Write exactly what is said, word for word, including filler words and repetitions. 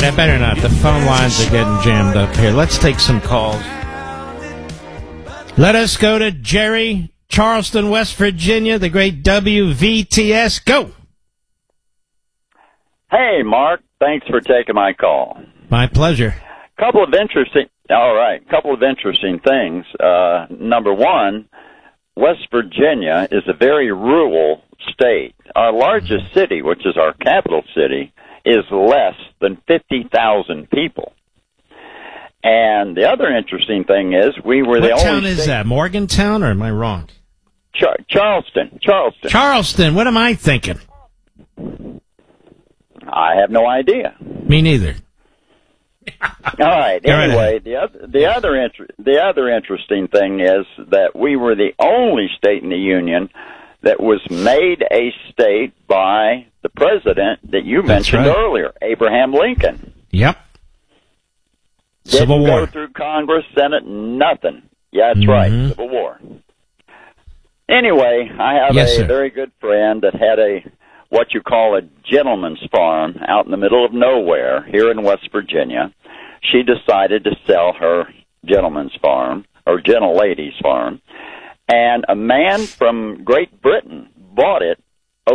I better not. The phone lines are getting jammed up here. Let's take some calls. Let us go to Jerry, Charleston, West Virginia, the great W V T S. Go. Hey, Mark. Thanks for taking my call. My pleasure. Couple of interesting, all right, couple of interesting things. Uh, number one, West Virginia is a very rural state. Our largest city, which is our capital city, is less than fifty thousand people. And the other interesting thing is we were the only What town is state- that? Morgantown, or am I wrong? Char- Charleston. Charleston. Charleston. What am I thinking? I have no idea. Me neither. All right. Go right Anyway, the other the other inter- the other interesting thing is that we were the only state in the union that was made a state by the president that you That's mentioned right. earlier, Abraham Lincoln. Yep. Didn't Civil War. go through Congress, Senate, nothing. Yeah, that's Mhm. right, Civil War. Anyway, I have Yes, a sir. very good friend that had a what you call a gentleman's farm out in the middle of nowhere here in West Virginia. She decided to sell her gentleman's farm, or gentle lady's farm, and a man from Great Britain bought it